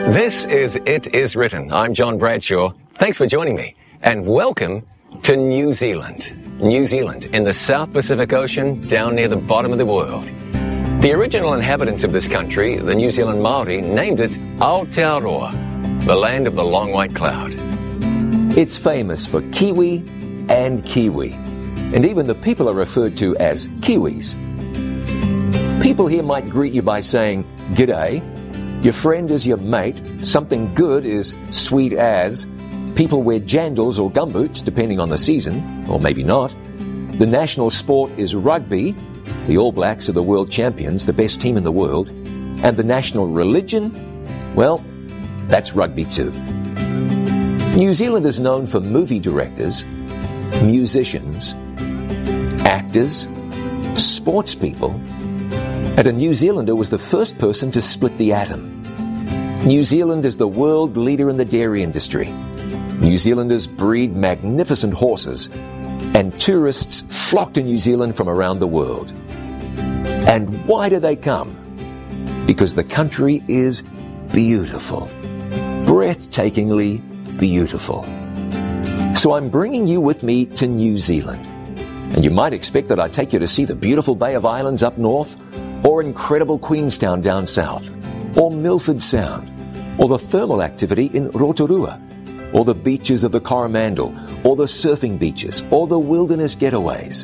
This is It Is Written. I'm John Bradshaw. Thanks for joining me, and welcome to New Zealand. New Zealand, in the South Pacific Ocean, down near the bottom of the world. The original inhabitants of this country, the New Zealand Māori, named it Aotearoa, the land of the long white cloud. It's famous for kiwi and kiwi, and even the people are referred to as Kiwis. People here might greet you by saying, "G'day." Your friend is your mate. Something good is sweet as. People wear jandals or gumboots, depending on the season, or maybe not. The national sport is rugby. The All Blacks are the world champions, the best team in the world. And the national religion? Well, that's rugby too. New Zealand is known for movie directors, musicians, actors, sports people, and a New Zealander was the first person to split the atom. New Zealand is the world leader in the dairy industry. New Zealanders breed magnificent horses, and tourists flock to New Zealand from around the world. And why do they come? Because the country is beautiful. Breathtakingly beautiful. So I'm bringing you with me to New Zealand. And you might expect that I take you to see the beautiful Bay of Islands up north, or incredible Queenstown down south, or Milford Sound, or the thermal activity in Rotorua, or the beaches of the Coromandel, or the surfing beaches, or the wilderness getaways.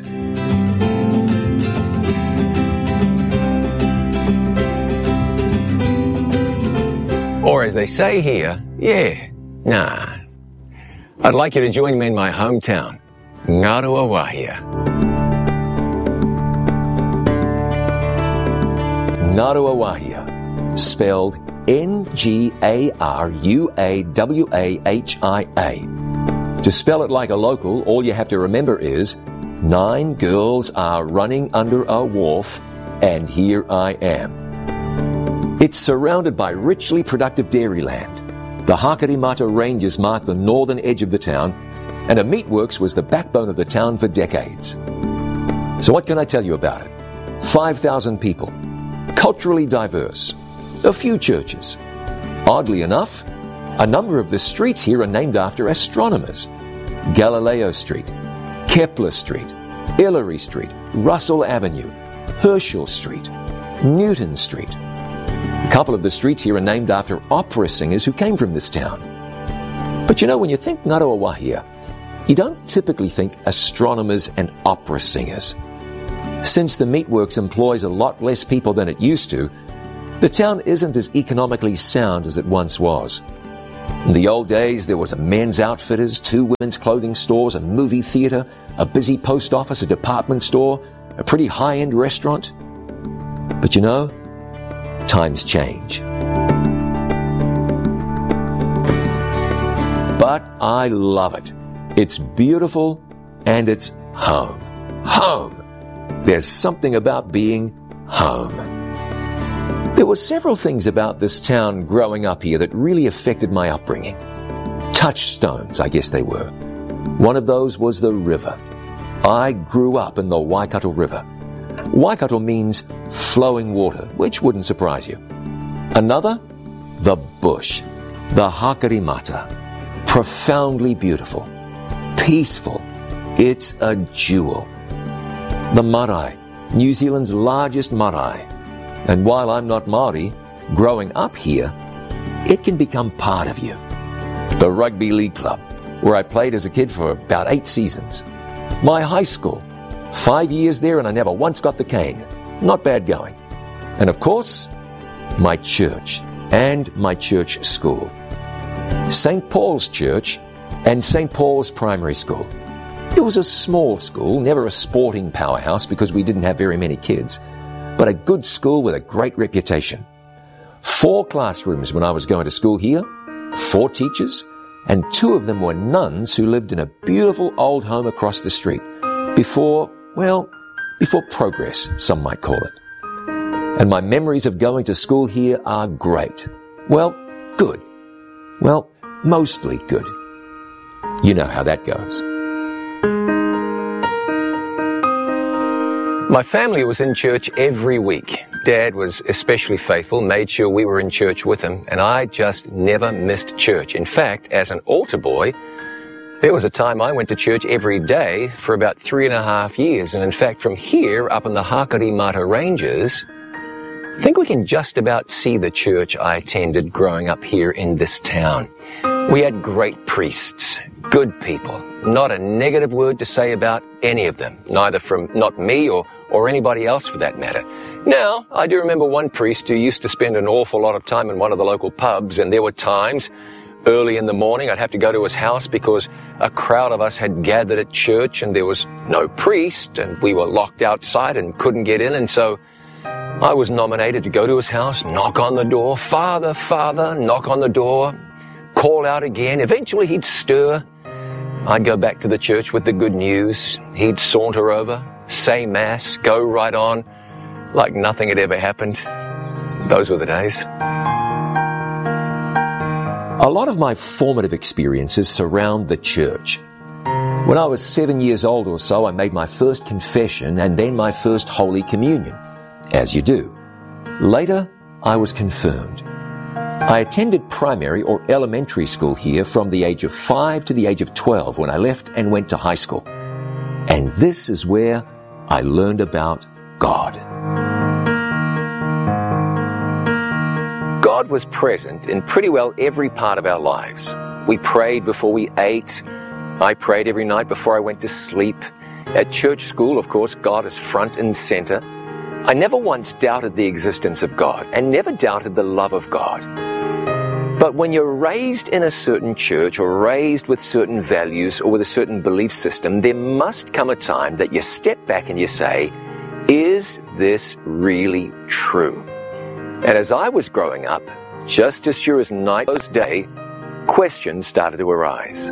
Or as they say here, nah. I'd like you to join me in my hometown, Ngaruawahia. Ngaruawahia, spelled Ngaruawahia. To spell it like a local, all you have to remember is 9 girls are running under a wharf, and here I am. It's surrounded by richly productive dairy land. The Hakarimata Ranges mark the northern edge of the town, and a meatworks was the backbone of the town for decades. So what can I tell you about it? 5,000 people. Culturally diverse, a few churches. Oddly enough, a number of the streets here are named after astronomers. Galileo Street, Kepler Street, Hillary Street, Russell Avenue, Herschel Street, Newton Street. A couple of the streets here are named after opera singers who came from this town. But you know, when you think Ngaruawahia, you don't typically think astronomers and opera singers. Since the meatworks employs a lot less people than it used to, the town isn't as economically sound as it once was. In the old days, there was a men's outfitters, 2 women's clothing stores, a movie theater, a busy post office, a department store, a pretty high-end restaurant. But you know, times change. But I love it. It's beautiful and it's home. Home! There's something about being home. There were several things about this town growing up here that really affected my upbringing. Touchstones, I guess they were. One of those was the river. I grew up in the Waikato River. Waikato means flowing water, which wouldn't surprise you. Another, the bush, the Hakarimata. Profoundly beautiful, peaceful. It's a jewel. The marae, New Zealand's largest marae. And while I'm not Māori, growing up here, it can become part of you. The Rugby League Club, where I played as a kid for about 8 seasons. My high school, 5 years there and I never once got the cane. Not bad going. And of course, my church and my church school. St. Paul's Church and St. Paul's Primary School. It was a small school, never a sporting powerhouse because we didn't have very many kids, but a good school with a great reputation. 4 classrooms when I was going to school here, 4 teachers, and 2 of them were nuns who lived in a beautiful old home across the street. Before progress, some might call it. And my memories of going to school here are great. Well, good. Well, mostly good. You know how that goes. My family was in church every week. Dad was especially faithful, made sure we were in church with him, and I just never missed church. In fact, as an altar boy, there was a time I went to church every day for about 3.5 years. And in fact, from here up in the Hakari-Mata Ranges, I think we can just about see the church I attended growing up here in this town. We had great priests, good people, not a negative word to say about any of them, neither from not me or anybody else for that matter. Now, I do remember one priest who used to spend an awful lot of time in one of the local pubs, and there were times early in the morning I'd have to go to his house because a crowd of us had gathered at church and there was no priest and we were locked outside and couldn't get in, and so I was nominated to go to his house, knock on the door, Father, Father, knock on the door, call out again. Eventually he'd stir. I'd go back to the church with the good news. He'd saunter over, say Mass, go right on, like nothing had ever happened. Those were the days. A lot of my formative experiences surround the church. When I was 7 years old or so, I made my first confession and then my first Holy Communion, as you do. Later, I was confirmed. I attended primary or elementary school here from the age of 5 to the age of 12 when I left and went to high school. And this is where I learned about God. God was present in pretty well every part of our lives. We prayed before we ate. I prayed every night before I went to sleep. At church school, of course, God is front and center. I never once doubted the existence of God and never doubted the love of God. But when you're raised in a certain church or raised with certain values or with a certain belief system, there must come a time that you step back and you say, is this really true? And as I was growing up, just as sure as night was day, questions started to arise.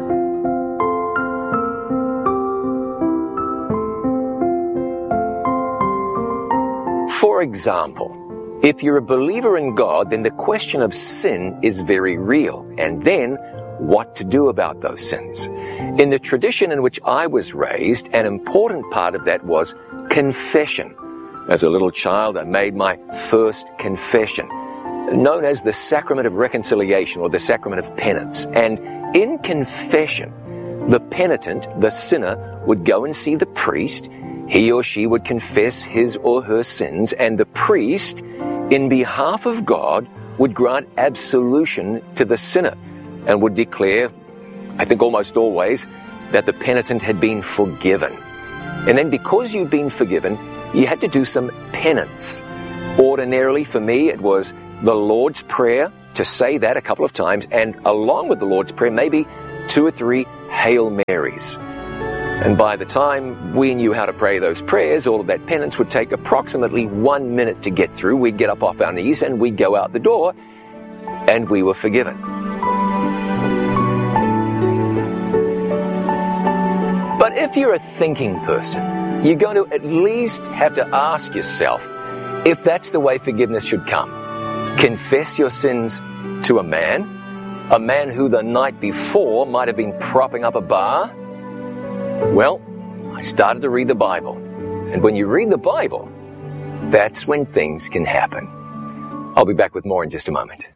For example, if you're a believer in God, then the question of sin is very real. And then, what to do about those sins? In the tradition in which I was raised, an important part of that was confession. As a little child, I made my first confession, known as the Sacrament of Reconciliation or the Sacrament of Penance. And in confession, the penitent, the sinner, would go and see the priest. He or she would confess his or her sins, and the priest, in behalf of God, would grant absolution to the sinner and would declare, I think almost always, that the penitent had been forgiven. And then because you'd been forgiven, you had to do some penance. Ordinarily, for me, it was the Lord's Prayer, to say that a couple of times, and along with the Lord's Prayer, maybe 2 or 3 Hail Marys. And by the time we knew how to pray those prayers, all of that penance would take approximately 1 minute to get through. We'd get up off our knees and we'd go out the door, and we were forgiven. But if you're a thinking person, you're going to at least have to ask yourself if that's the way forgiveness should come. Confess your sins to a man who the night before might have been propping up a bar. Well, I started to read the Bible. And when you read the Bible, that's when things can happen. I'll be back with more in just a moment.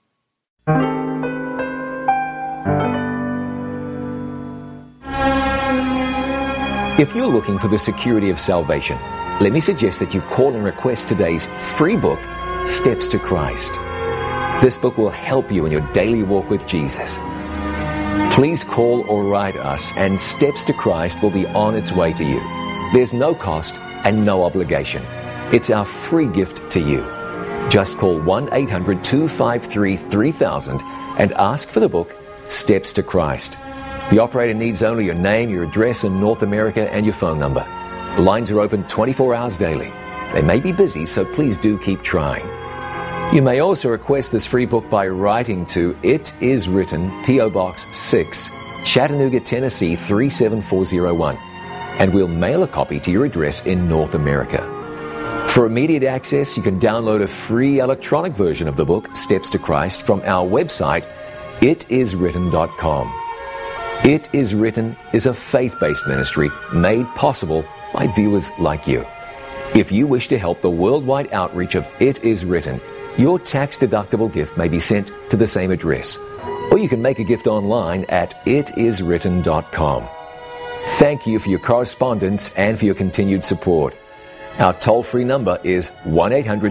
If you're looking for the security of salvation, let me suggest that you call and request today's free book, Steps to Christ. This book will help you in your daily walk with Jesus. Please call or write us, and Steps to Christ will be on its way to you. There's no cost and no obligation. It's our free gift to you. Just call 1-800-253-3000 and ask for the book, Steps to Christ. The operator needs only your name, your address in North America, and your phone number. The lines are open 24 hours daily. They may be busy, so please do keep trying. You may also request this free book by writing to It Is Written, P.O. Box 6, Chattanooga, Tennessee 37401, and we'll mail a copy to your address in North America. For immediate access, you can download a free electronic version of the book, Steps to Christ, from our website, itiswritten.com. It Is Written is a faith-based ministry made possible by viewers like you. If you wish to help the worldwide outreach of It Is Written, your tax-deductible gift may be sent to the same address, or you can make a gift online at itiswritten.com. Thank you for your correspondence and for your continued support. Our toll-free number is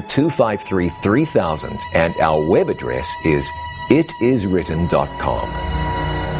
1-800-253-3000 and our web address is itiswritten.com.